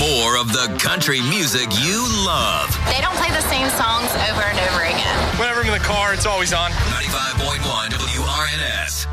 more of the country music you love. They don't play the same songs over and over again. Whenever I'm in the car, it's always on. 95.1 WRNS.